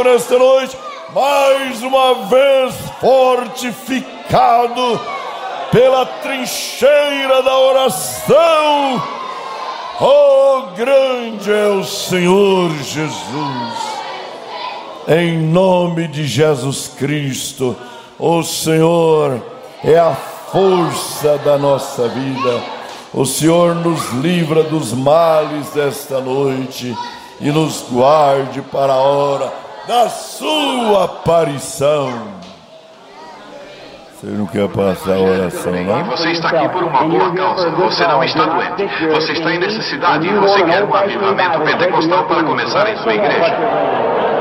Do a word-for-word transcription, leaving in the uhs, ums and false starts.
nesta noite, mais uma vez fortificado pela trincheira da oração. Oh, grande é o Senhor Jesus. Em nome de Jesus Cristo, o Senhor é a força da nossa vida. O Senhor nos livra dos males desta noite e nos guarde para a hora da sua aparição. Você não quer passar a oração, não? Você está aqui por uma boa causa. Você não está doente. Você está em necessidade e você quer um avivamento pentecostal para começar em sua igreja.